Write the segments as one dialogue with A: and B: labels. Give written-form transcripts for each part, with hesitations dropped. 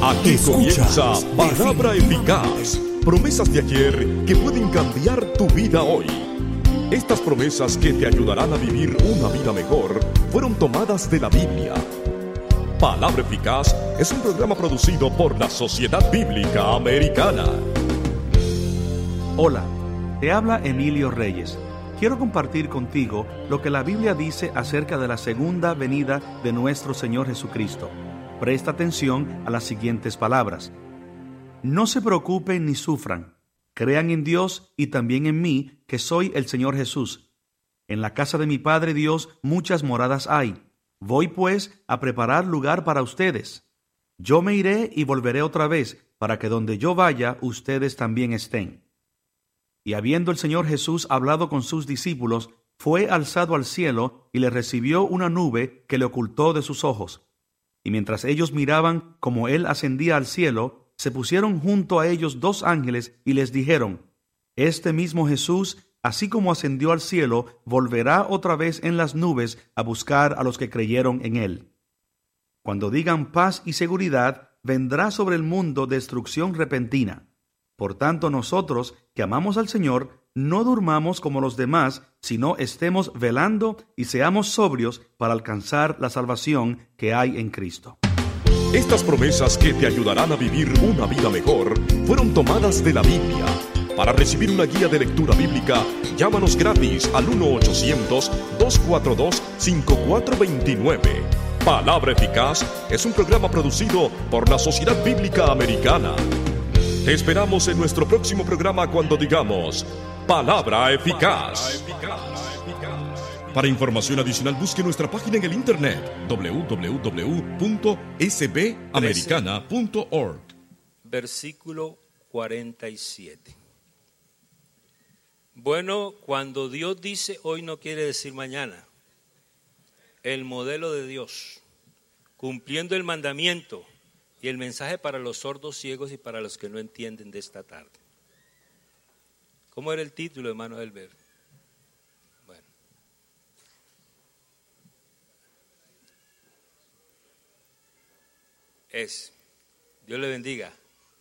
A: Aquí comienza Palabra Eficaz. Promesas de ayer que pueden cambiar tu vida hoy. Estas promesas que te ayudarán a vivir una vida mejor fueron tomadas de la Biblia. Palabra Eficaz es un programa producido por la Sociedad Bíblica Americana.
B: Hola, te habla Emilio Reyes. Quiero compartir contigo lo que la Biblia dice acerca de la segunda venida de nuestro Señor Jesucristo. Presta atención a las siguientes palabras. No se preocupen ni sufran. Crean en Dios y también en mí, que soy el Señor Jesús. En la casa de mi Padre Dios muchas moradas hay. Voy pues a preparar lugar para ustedes. Yo me iré y volveré otra vez, para que donde yo vaya, ustedes también estén. Y habiendo el Señor Jesús hablado con sus discípulos, fue alzado al cielo y le recibió una nube que le ocultó de sus ojos. Y mientras ellos miraban como él ascendía al cielo, se pusieron junto a ellos dos ángeles y les dijeron: Este mismo Jesús, así como ascendió al cielo, volverá otra vez en las nubes a buscar a los que creyeron en él. Cuando digan paz y seguridad, vendrá sobre el mundo destrucción repentina. Por tanto, nosotros, que amamos al Señor, no durmamos como los demás, sino estemos velando y seamos sobrios para alcanzar la salvación que hay en Cristo.
A: Estas promesas que te ayudarán a vivir una vida mejor fueron tomadas de la Biblia. Para recibir una guía de lectura bíblica, llámanos gratis al 1-800-242-5429. Palabra Eficaz es un programa producido por la Sociedad Bíblica Americana. Te esperamos en nuestro próximo programa cuando digamos Palabra Eficaz. Para información adicional, busque nuestra página en el internet www.sbamericana.org.
C: Versículo 47. Bueno, cuando Dios dice hoy no quiere decir mañana. El modelo de Dios, cumpliendo el mandamiento y el mensaje para los sordos, ciegos y para los que no entienden de esta tarde. ¿Cómo era el título, hermano Elber? Bueno. Dios le bendiga.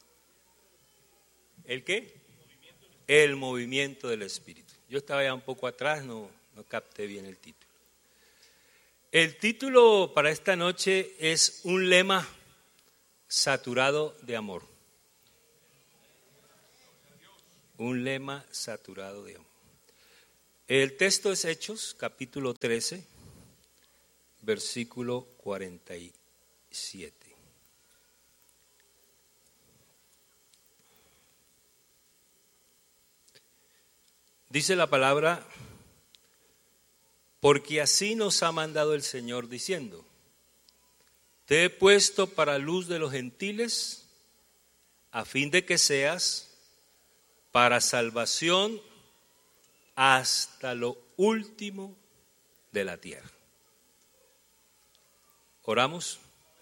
C: ¿El qué? El movimiento del Espíritu. Yo estaba ya un poco atrás, no capté bien el título. El título para esta noche es un lema saturado de amor. Un lema saturado de amor. El texto es Hechos, capítulo 13, versículo 47. Dice la palabra: porque así nos ha mandado el Señor diciendo: te he puesto para luz de los gentiles, a fin de que seas para salvación hasta lo último de la tierra. Oramos.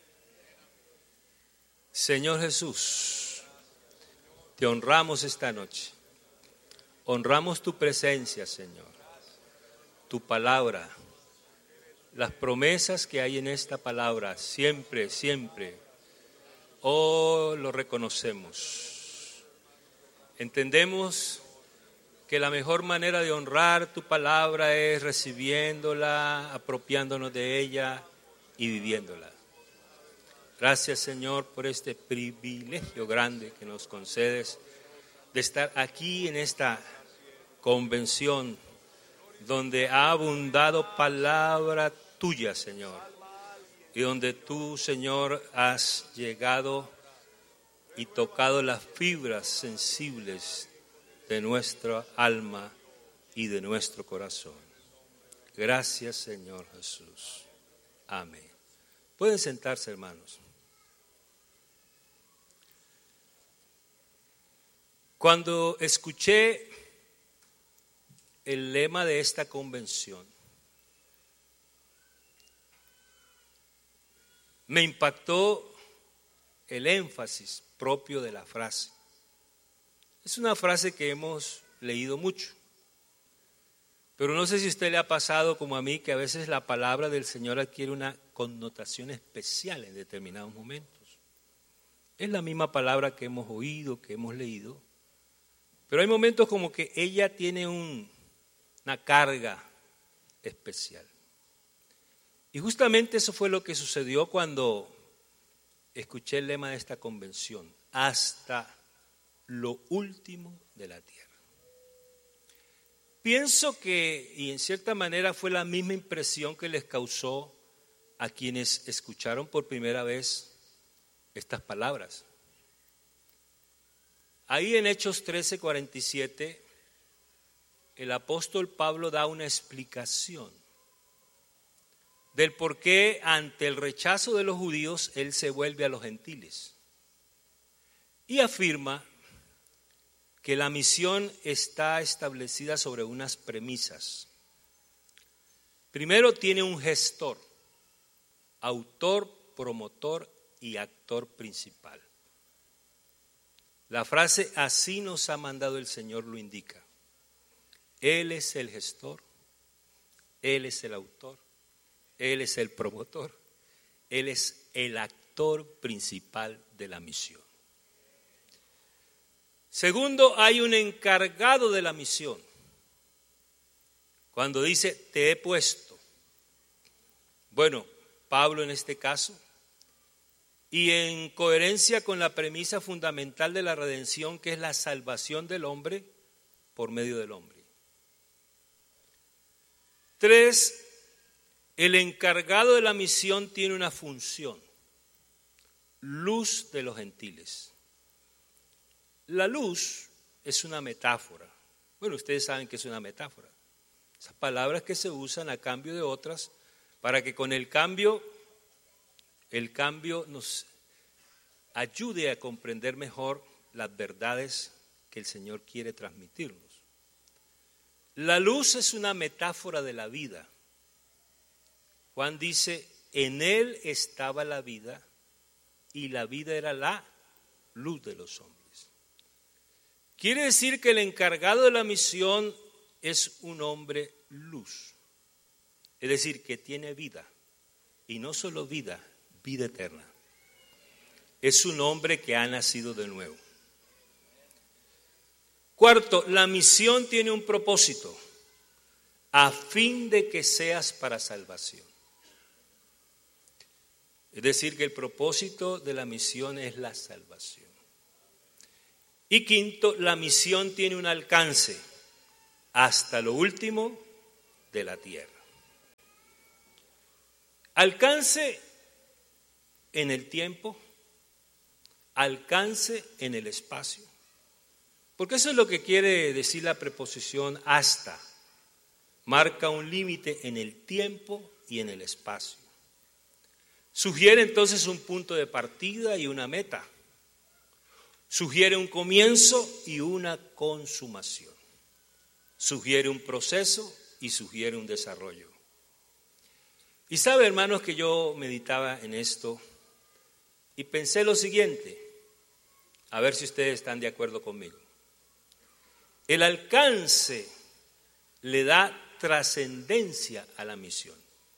C: Señor Jesús, te honramos esta noche. Honramos tu presencia, Señor, tu palabra, las promesas que hay en esta palabra, siempre, siempre. Oh, lo reconocemos. Entendemos que la mejor manera de honrar tu palabra es recibiéndola, apropiándonos de ella y viviéndola. Gracias, Señor, por este privilegio grande que nos concedes de estar aquí en esta convención donde ha abundado palabra tuya, Señor, y donde tú, Señor, has llegado y tocado las fibras sensibles de nuestra alma y de nuestro corazón. Gracias, Señor Jesús. Amén. Pueden sentarse, hermanos. Cuando escuché el lema de esta convención, me impactó el énfasis propio de la frase. Es una frase que hemos leído mucho, pero no sé si a usted le ha pasado como a mí, que a veces la palabra del Señor adquiere una connotación especial en determinados momentos. Es la misma palabra que hemos oído, que hemos leído, pero hay momentos como que ella tiene una carga especial. Y justamente eso fue lo que sucedió cuando escuché el lema de esta convención: hasta lo último de la tierra. Pienso que, y en cierta manera fue la misma impresión que les causó a quienes escucharon por primera vez estas palabras. Ahí en Hechos 13:47, el apóstol Pablo da una explicación del por qué ante el rechazo de los judíos él se vuelve a los gentiles. Y afirma que la misión está establecida sobre unas premisas. Primero, tiene un gestor, autor, promotor y actor principal. La frase "así nos ha mandado el Señor" lo indica. Él es el gestor, Él es el autor, Él es el promotor, Él es el actor principal de la misión. Segundo, hay un encargado de la misión. Cuando dice "te he puesto", bueno, Pablo en este caso, y en coherencia con la premisa fundamental de la redención, que es la salvación del hombre por medio del hombre. 3, el encargado de la misión tiene una función: luz de los gentiles. La luz es una metáfora. Bueno, ustedes saben que es una metáfora. Esas palabras que se usan a cambio de otras para que con el cambio nos ayude a comprender mejor las verdades que el Señor quiere transmitirnos. La luz es una metáfora de la vida. Juan dice: en Él estaba la vida y la vida era la luz de los hombres. Quiere decir que el encargado de la misión es un hombre luz. Es decir, que tiene vida. Y no solo vida, vida eterna. Es un hombre que ha nacido de nuevo. Cuarto, la misión tiene un propósito: a fin de que seas para salvación. Es decir, que el propósito de la misión es la salvación. Y quinto, la misión tiene un alcance: hasta lo último de la tierra. Alcance en el tiempo, alcance en el espacio. Porque eso es lo que quiere decir la preposición hasta. Marca un límite en el tiempo y en el espacio. Sugiere entonces un punto de partida y una meta. Sugiere un comienzo y una consumación. Sugiere un proceso y sugiere un desarrollo. Y sabe, hermanos, que yo meditaba en esto y pensé lo siguiente, a ver si ustedes están de acuerdo conmigo. El alcance le da trascendencia a la misión.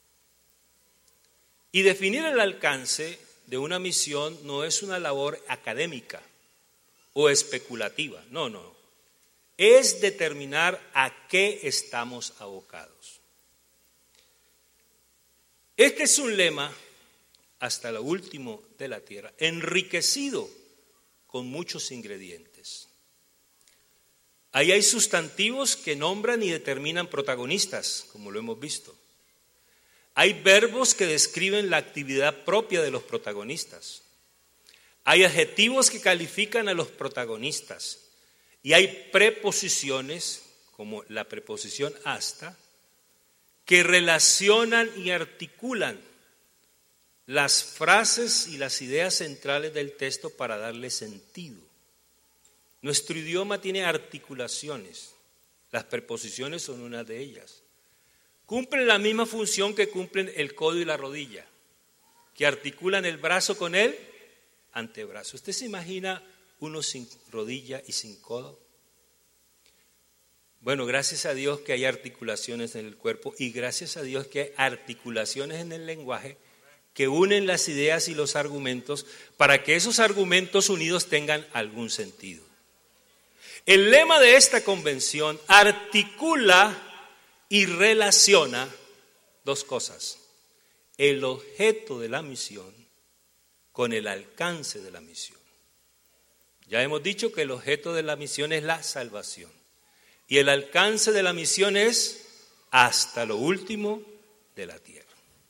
C: Y definir el alcance de una misión no es una labor académica o especulativa, no. Es determinar a qué estamos abocados. Este es un lema, hasta lo último de la tierra, enriquecido con muchos ingredientes. Ahí hay sustantivos que nombran y determinan protagonistas, como lo hemos visto. Hay verbos que describen la actividad propia de los protagonistas. Hay adjetivos que califican a los protagonistas. Y hay preposiciones, como la preposición hasta, que relacionan y articulan las frases y las ideas centrales del texto para darle sentido. Nuestro idioma tiene articulaciones. Las preposiciones son una de ellas. Cumplen la misma función que cumplen el codo y la rodilla, que articulan el brazo con el antebrazo. ¿Usted se imagina uno sin rodilla y sin codo? Bueno, gracias a Dios que hay articulaciones en el cuerpo y gracias a Dios que hay articulaciones en el lenguaje que unen las ideas y los argumentos para que esos argumentos unidos tengan algún sentido. El lema de esta convención articula y relaciona dos cosas: el objeto de la misión con el alcance de la misión. Ya hemos dicho que el objeto de la misión es la salvación y el alcance de la misión es hasta lo último de la tierra.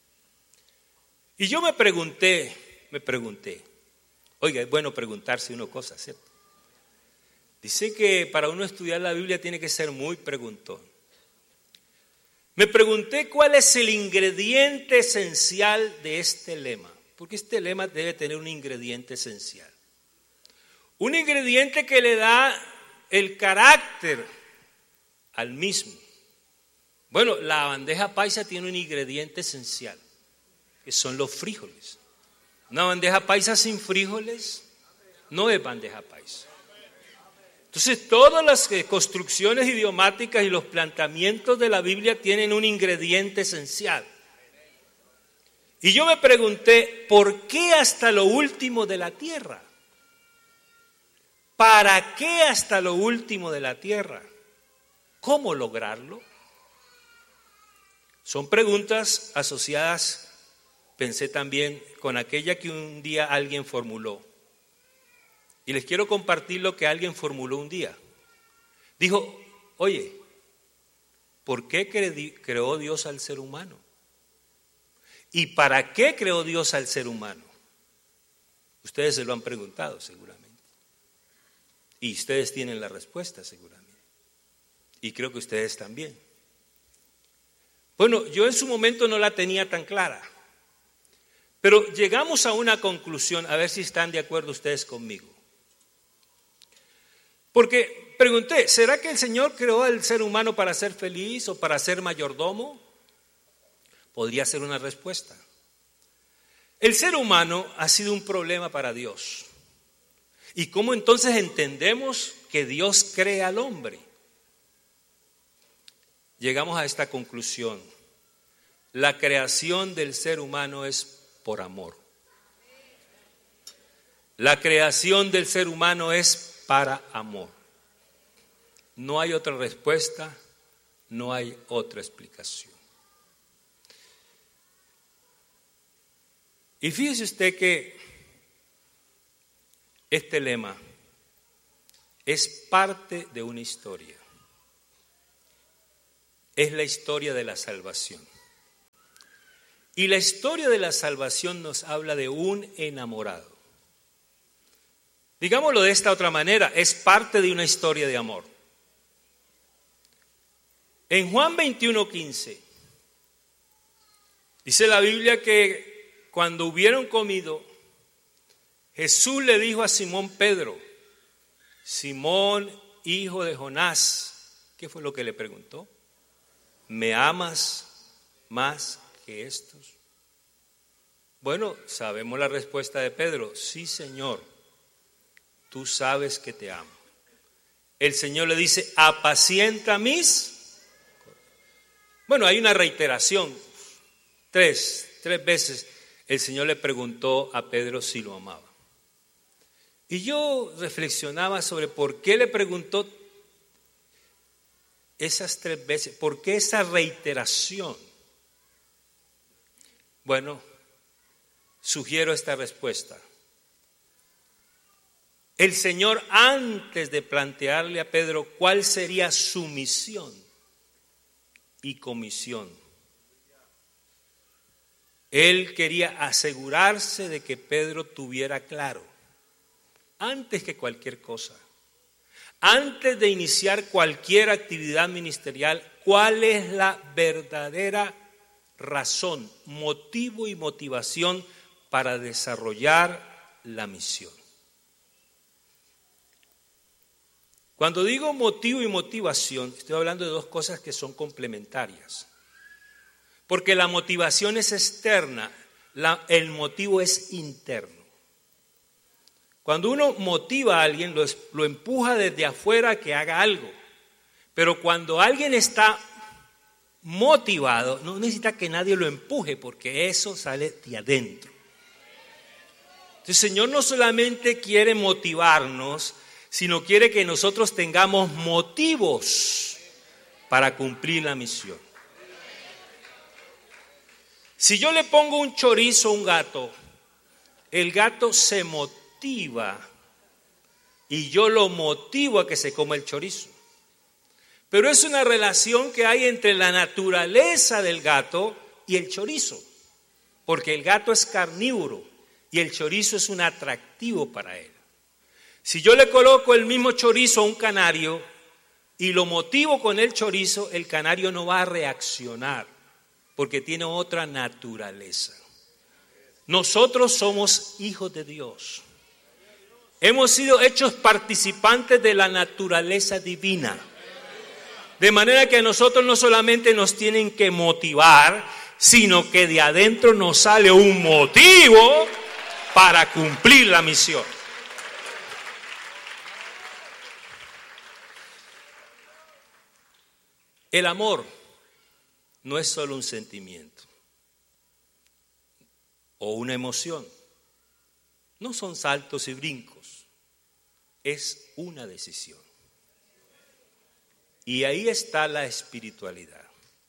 C: Y yo me pregunté, oiga, es bueno preguntarse uno cosas, ¿cierto? Dice que para uno estudiar la Biblia tiene que ser muy preguntón. Me pregunté cuál es el ingrediente esencial de este lema, porque este lema debe tener un ingrediente esencial. Un ingrediente que le da el carácter al mismo. Bueno, la bandeja paisa tiene un ingrediente esencial, que son los frijoles. Una bandeja paisa sin frijoles no es bandeja paisa. Entonces, todas las construcciones idiomáticas y los planteamientos de la Biblia tienen un ingrediente esencial. Y yo me pregunté, ¿por qué hasta lo último de la tierra? ¿Para qué hasta lo último de la tierra? ¿Cómo lograrlo? Son preguntas asociadas, pensé también, con aquella que un día alguien formuló. Y les quiero compartir lo que alguien formuló un día. Dijo, oye, ¿por qué creó Dios al ser humano? ¿Y para qué creó Dios al ser humano? Ustedes se lo han preguntado seguramente. Y ustedes tienen la respuesta seguramente. Y creo que ustedes también. Bueno, yo en su momento no la tenía tan clara. Pero llegamos a una conclusión, a ver si están de acuerdo ustedes conmigo. Porque pregunté, ¿será que el Señor creó al ser humano para ser feliz o para ser mayordomo? Podría ser una respuesta. El ser humano ha sido un problema para Dios. ¿Y cómo entonces entendemos que Dios crea al hombre? Llegamos a esta conclusión. La creación del ser humano es por amor. La creación del ser humano es para amor. No hay otra respuesta, no hay otra explicación. Y fíjese usted que este lema es parte de una historia. Es la historia de la salvación. Y la historia de la salvación nos habla de un enamorado. Digámoslo de esta otra manera, es parte de una historia de amor. En Juan 21:15 dice la Biblia que cuando hubieron comido, Jesús le dijo a Simón Pedro, Simón, hijo de Jonás, ¿qué fue lo que le preguntó? ¿Me amas más que estos? Bueno, sabemos la respuesta de Pedro, sí, Señor, tú sabes que te amo. El Señor le dice, apacienta mis. Bueno, hay una reiteración, tres veces el Señor le preguntó a Pedro si lo amaba. Y yo reflexionaba sobre por qué le preguntó esas 3 veces, por qué esa reiteración. Bueno, sugiero esta respuesta. El Señor, antes de plantearle a Pedro cuál sería su misión y comisión, Él quería asegurarse de que Pedro tuviera claro, antes que cualquier cosa, antes de iniciar cualquier actividad ministerial, cuál es la verdadera razón, motivo y motivación para desarrollar la misión. Cuando digo motivo y motivación, estoy hablando de dos cosas que son complementarias. Porque la motivación es externa, el motivo es interno. Cuando uno motiva a alguien, lo empuja desde afuera a que haga algo. Pero cuando alguien está motivado, no necesita que nadie lo empuje, porque eso sale de adentro. Entonces, el Señor no solamente quiere motivarnos, sino quiere que nosotros tengamos motivos para cumplir la misión. Si yo le pongo un chorizo a un gato, el gato se motiva y yo lo motivo a que se coma el chorizo. Pero es una relación que hay entre la naturaleza del gato y el chorizo, porque el gato es carnívoro y el chorizo es un atractivo para él. Si yo le coloco el mismo chorizo a un canario y lo motivo con el chorizo, el canario no va a reaccionar porque tiene otra naturaleza. Nosotros somos hijos de Dios. Hemos sido hechos participantes de la naturaleza divina. De manera que a nosotros no solamente nos tienen que motivar, sino que de adentro nos sale un motivo para cumplir la misión. El amor no es solo un sentimiento o una emoción. No son saltos y brincos. Es una decisión. Y ahí está la espiritualidad.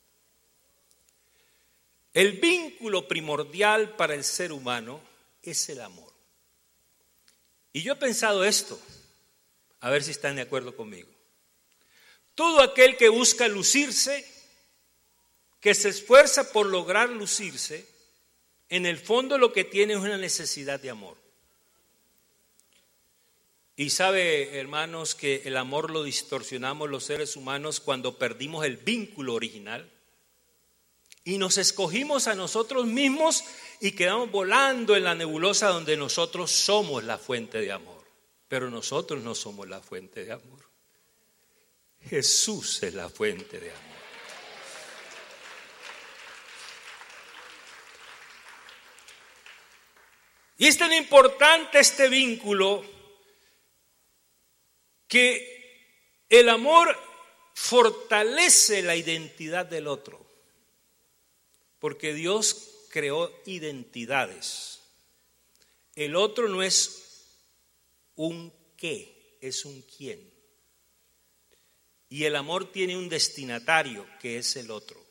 C: El vínculo primordial para el ser humano es el amor. Y yo he pensado esto, a ver si están de acuerdo conmigo. Todo aquel que busca lucirse, que se esfuerza por lograr lucirse, en el fondo lo que tiene es una necesidad de amor. Y sabe, hermanos, que el amor lo distorsionamos los seres humanos cuando perdimos el vínculo original y nos escogimos a nosotros mismos y quedamos volando en la nebulosa donde nosotros somos la fuente de amor. Pero nosotros no somos la fuente de amor. Jesús es la fuente de amor. Y es tan importante este vínculo que el amor fortalece la identidad del otro, porque Dios creó identidades. El otro no es un qué, es un quién. Y el amor tiene un destinatario, que es el otro.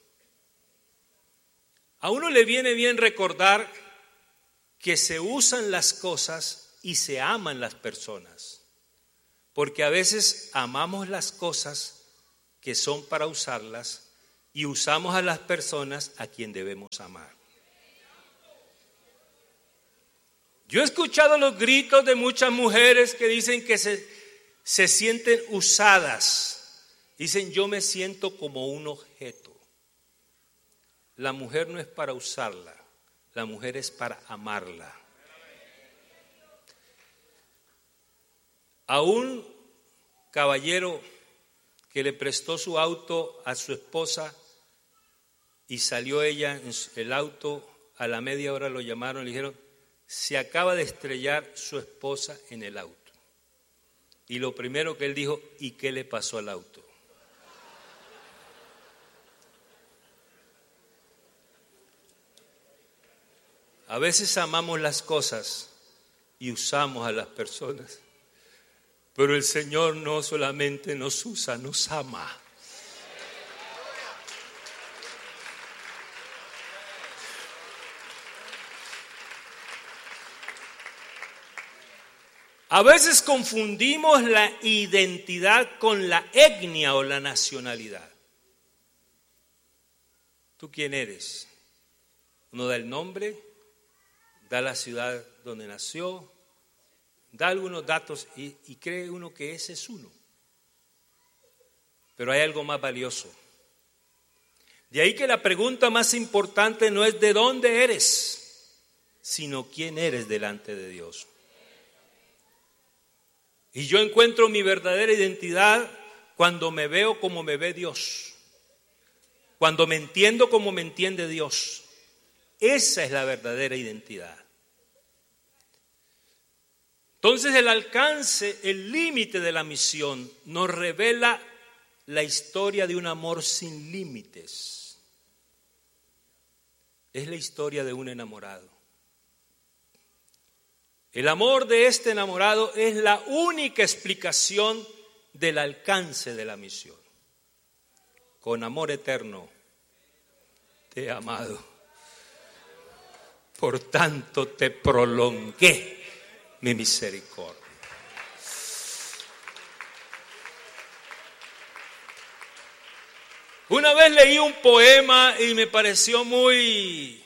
C: A uno le viene bien recordar que se usan las cosas y se aman las personas. Porque a veces amamos las cosas que son para usarlas y usamos a las personas a quien debemos amar. Yo he escuchado los gritos de muchas mujeres que dicen que se sienten usadas. Dicen, yo me siento como un objeto. La mujer no es para usarla, la mujer es para amarla. A un caballero que le prestó su auto a su esposa y salió ella en el auto, a la media hora lo llamaron y le dijeron, se acaba de estrellar su esposa en el auto. Y lo primero que él dijo, ¿y qué le pasó al auto? A veces amamos las cosas y usamos a las personas. Pero el Señor no solamente nos usa, nos ama. A veces confundimos la identidad con la etnia o la nacionalidad. ¿Tú quién eres? Uno da el nombre, da la ciudad donde nació, da algunos datos y cree uno que ese es uno. Pero hay algo más valioso. De ahí que la pregunta más importante no es de dónde eres, sino quién eres delante de Dios. Y yo encuentro mi verdadera identidad cuando me veo como me ve Dios, cuando me entiendo como me entiende Dios. Esa es la verdadera identidad. Entonces el alcance, el límite de la misión nos revela la historia de un amor sin límites. es la historia de un enamorado. El amor de este enamorado es la única explicación del alcance de la misión. Con amor eterno te he amado, por tanto te prolongué mi misericordia. Una vez leí un poema y me pareció muy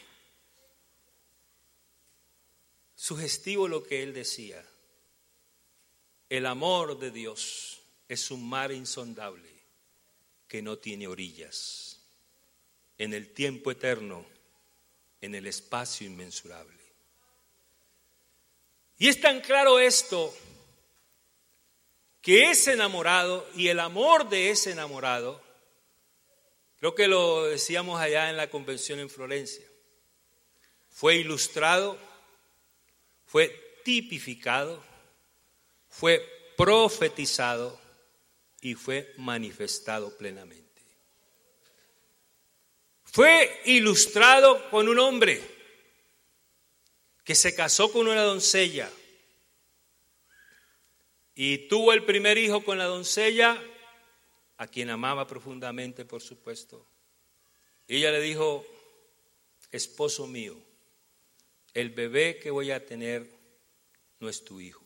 C: sugestivo lo que él decía. El amor de Dios es un mar insondable que no tiene orillas, en el tiempo eterno, en el espacio inmensurable. Y es tan claro esto, que ese enamorado y el amor de ese enamorado, creo que lo decíamos allá en la convención en Florencia, fue ilustrado, fue tipificado, fue profetizado y fue manifestado plenamente. Fue ilustrado con un hombre que se casó con una doncella y tuvo el primer hijo con la doncella, a quien amaba profundamente, por supuesto. Ella le dijo: esposo mío, el bebé que voy a tener no es tu hijo.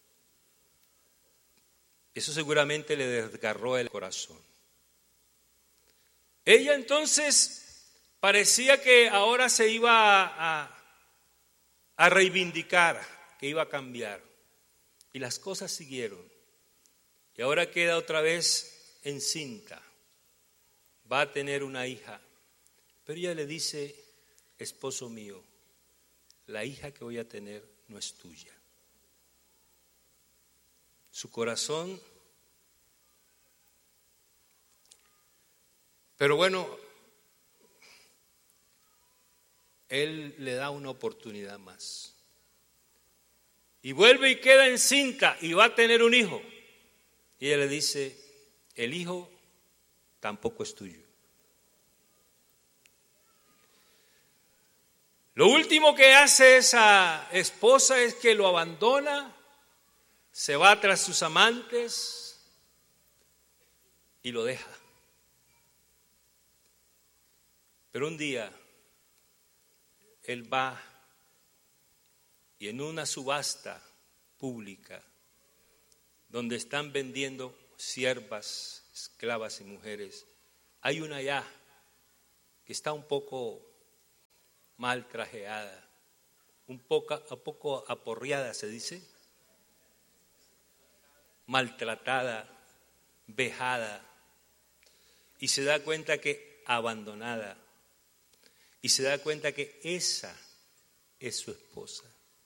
C: Eso seguramente le desgarró el corazón. Ella entonces parecía que ahora se iba a reivindicar, que iba a cambiar. Y las cosas siguieron. Y ahora queda otra vez encinta. Va a tener una hija. Pero ella le dice: esposo mío, la hija que voy a tener no es tuya. Su corazón. Pero bueno, él le da una oportunidad más. Y vuelve y queda encinta y va a tener un hijo. Y ella le dice: el hijo tampoco es tuyo. Lo último que hace esa esposa es que lo abandona, se va tras sus amantes y lo deja. Pero un día él va y en una subasta pública donde están vendiendo siervas, esclavas y mujeres, hay una allá que está un poco mal trajeada, un poco aporreada, se dice, maltratada, vejada, y se da cuenta que abandonada, y se da cuenta que esa es su esposa.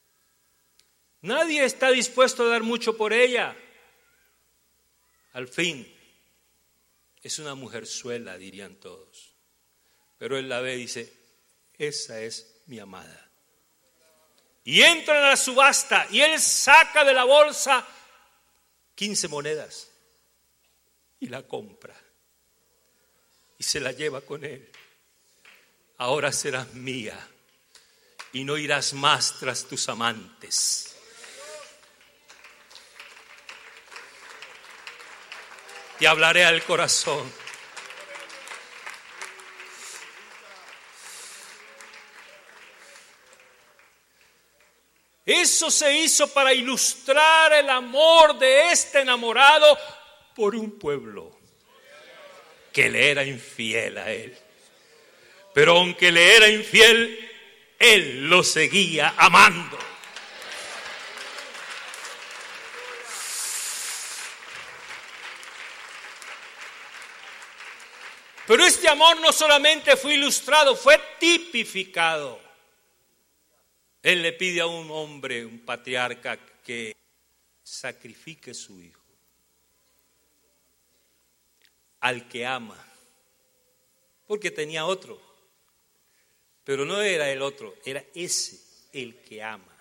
C: Nadie está dispuesto a dar mucho por ella. Al fin, es una mujerzuela, dirían todos. Pero él la ve y dice: esa es mi amada. Y entran a la subasta y él saca de la bolsa 15 monedas y la compra y se la lleva con él. Ahora serás mía y no irás más tras tus amantes. Te hablaré al corazón. Eso se hizo para ilustrar el amor de este enamorado por un pueblo que le era infiel a él. Pero aunque le era infiel, él lo seguía amando. Pero este amor no solamente fue ilustrado, fue tipificado. Él le pide a un hombre, un patriarca, que sacrifique su hijo. Al que ama. Porque tenía otro. Pero no era el otro, era ese, el que ama.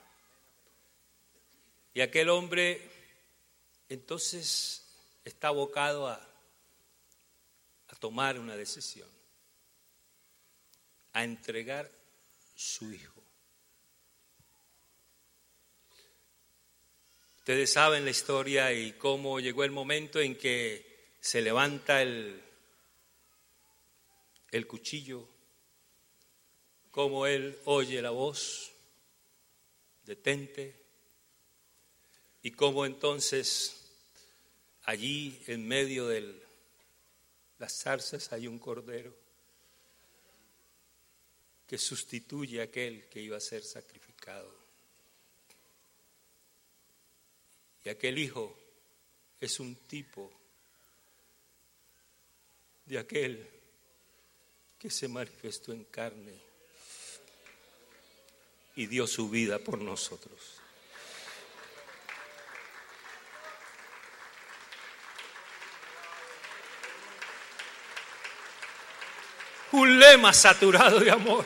C: Y aquel hombre entonces está abocado a tomar una decisión, a entregar su Hijo. Ustedes saben la historia y cómo llegó el momento en que se levanta el cuchillo, cómo él oye la voz, detente, y cómo entonces allí en medio de las zarzas hay un cordero que sustituye a aquel que iba a ser sacrificado. Y aquel hijo es un tipo de aquel que se manifestó en carne y dio su vida por nosotros. Un lema saturado de amor.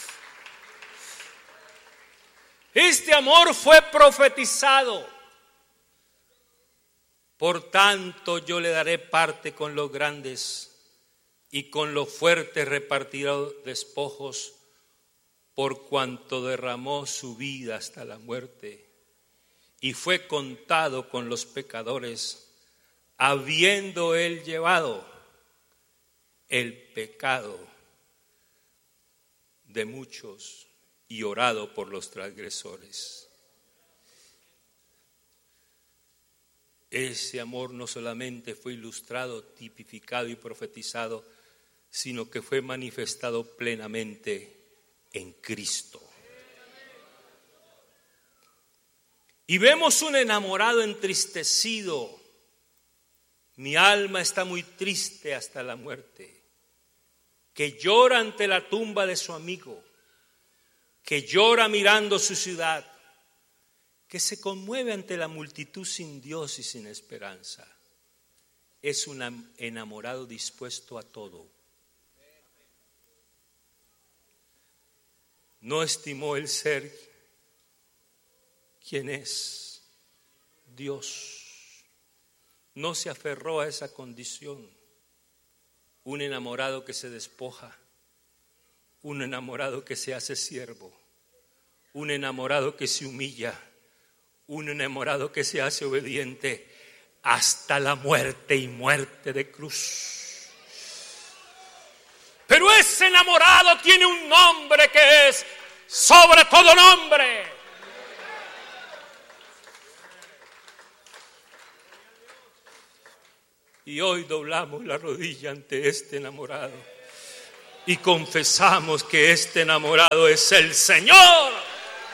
C: Este amor fue profetizado. Por tanto, yo le daré parte con los grandes y con los fuertes repartirá despojos, por cuanto derramó su vida hasta la muerte y fue contado con los pecadores, habiendo él llevado el pecado de muchos y orado por los transgresores. Ese amor no solamente fue ilustrado, tipificado y profetizado, sino que fue manifestado plenamente en Cristo. Y vemos un enamorado entristecido. Mi alma está muy triste hasta la muerte, que llora ante la tumba de su amigo, que llora mirando su ciudad, que se conmueve ante la multitud sin Dios y sin esperanza. Es un enamorado dispuesto a todo. No estimó el ser quien es Dios. No se aferró a esa condición. Un enamorado que se despoja, un enamorado que se hace siervo, un enamorado que se humilla, un enamorado que se hace obediente hasta la muerte y muerte de cruz. Pero ese enamorado tiene un nombre que es sobre todo nombre. Y hoy doblamos la rodilla ante este enamorado y confesamos que este enamorado es el Señor.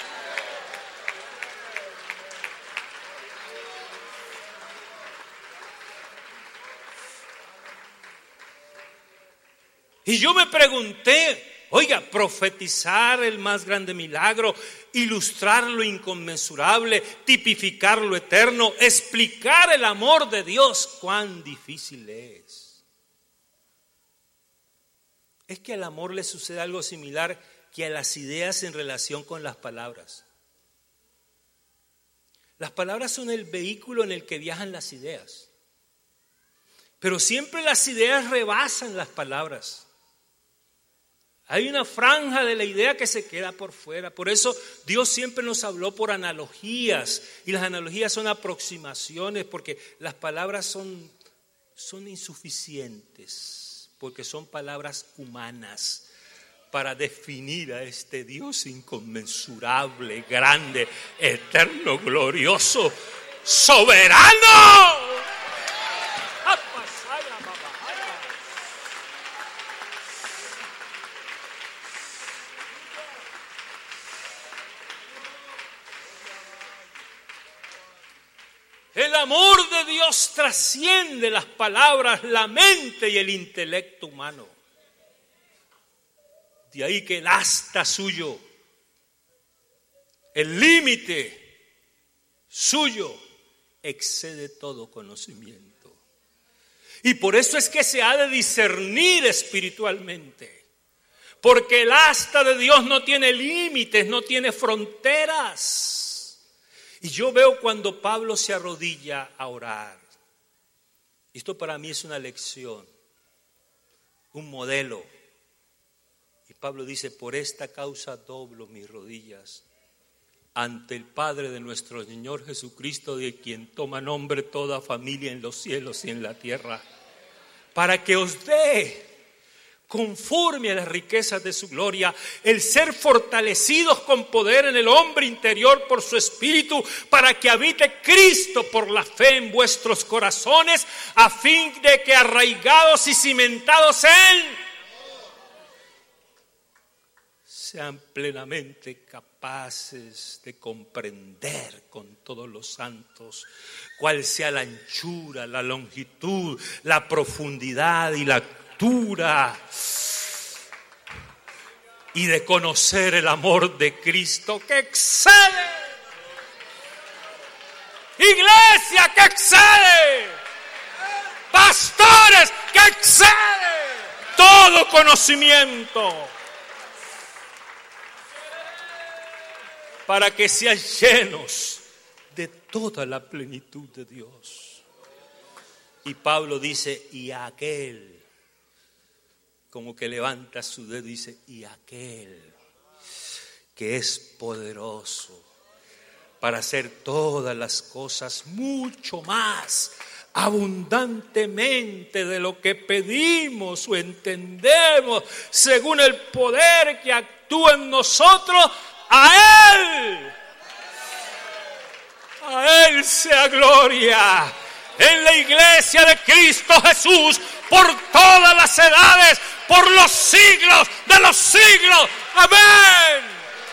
C: Y yo me pregunté, oiga, profetizar el más grande milagro, ilustrar lo inconmensurable, tipificar lo eterno, explicar el amor de Dios, cuán difícil es. Es que al amor le sucede algo similar que a las ideas en relación con las palabras. Las palabras son el vehículo en el que viajan las ideas, pero siempre las ideas rebasan las palabras. Hay una franja de la idea que se queda por fuera. Por eso Dios siempre nos habló por analogías. Y las analogías son aproximaciones, porque las palabras son insuficientes, porque son palabras humanas para definir a este Dios inconmensurable, grande, eterno, glorioso, soberano. El amor de Dios trasciende las palabras, la mente y el intelecto humano. De ahí que el asta suyo, el límite suyo, excede todo conocimiento. Y por eso es que se ha de discernir espiritualmente. Porque el asta de Dios no tiene límites, no tiene fronteras. Y yo veo cuando Pablo se arrodilla a orar. Esto para mí es una lección, un modelo. Y Pablo dice, por esta causa doblo mis rodillas ante el Padre de nuestro Señor Jesucristo, de quien toma nombre toda familia en los cielos y en la tierra, para que os dé, conforme a las riquezas de su gloria, el ser fortalecidos con poder en el hombre interior por su Espíritu, para que habite Cristo por la fe en vuestros corazones, a fin de que arraigados y cimentados sean plenamente capaces de comprender con todos los santos cuál sea la anchura, la longitud, la profundidad y la altura, y de conocer el amor de Cristo que excede, iglesia que excede, pastores que excede todo conocimiento, para que sean llenos de toda la plenitud de Dios. Y Pablo dice, y aquel, como que levanta su dedo y dice, y aquel que es poderoso para hacer todas las cosas mucho más abundantemente de lo que pedimos o entendemos, según el poder que actúa en nosotros, a Él sea gloria en la iglesia de Cristo Jesús por todas las edades, por los siglos de los siglos. Amén.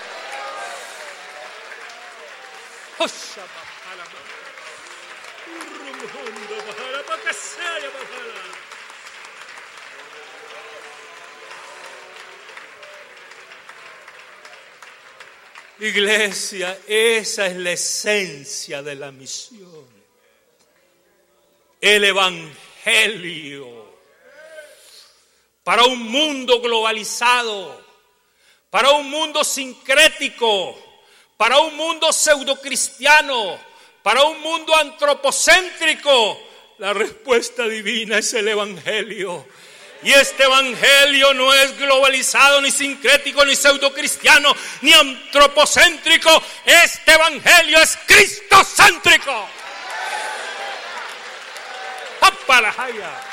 C: Iglesia, esa es la esencia de la misión. El Evangelio para un mundo globalizado, para un mundo sincrético, para un mundo pseudocristiano, para un mundo antropocéntrico. La respuesta divina es el Evangelio. Y este Evangelio no es globalizado, ni sincrético, ni pseudocristiano, ni antropocéntrico. Este Evangelio es cristocéntrico. ¡Apalajaya!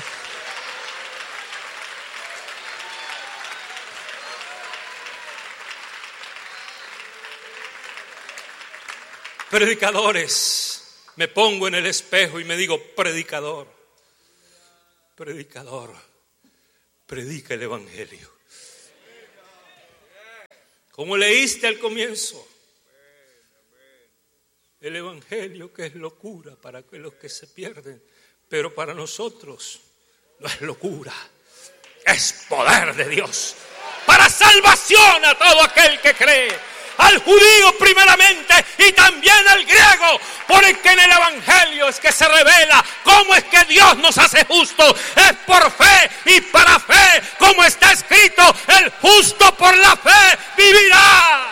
C: Predicadores, me pongo en el espejo y me digo, predicador, predica el Evangelio. Como leíste al comienzo, el Evangelio que es locura para los que se pierden, pero para nosotros no es locura, es poder de Dios para salvación a todo aquel que cree. Al judío primeramente y también al griego, porque en el Evangelio es que se revela cómo es que Dios nos hace justos. Es por fe y para fe, como está escrito, el justo por la fe vivirá.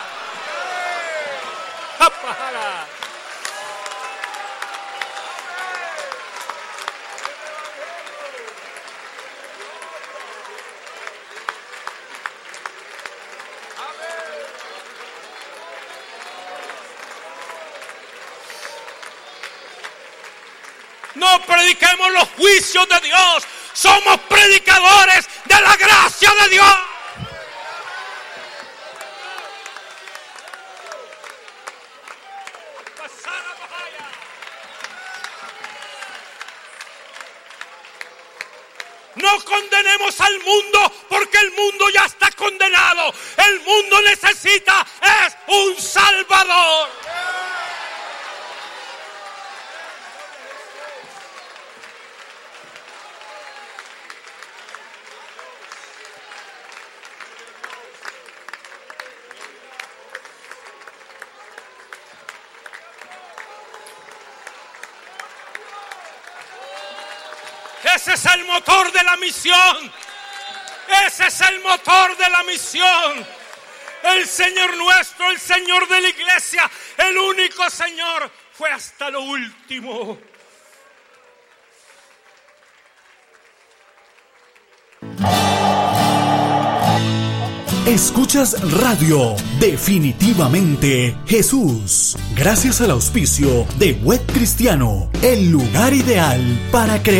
C: No prediquemos los juicios de Dios, somos predicadores de la gracia de Dios. No condenemos al mundo, porque el mundo ya está condenado. El mundo necesita es un Salvador. Ese es el motor de la misión. Ese es el motor de la misión. El Señor nuestro, el Señor de la iglesia, el único Señor, fue hasta lo último.
D: Escuchas Radio Definitivamente Jesús. Gracias al auspicio de Web Cristiano, el lugar ideal para crear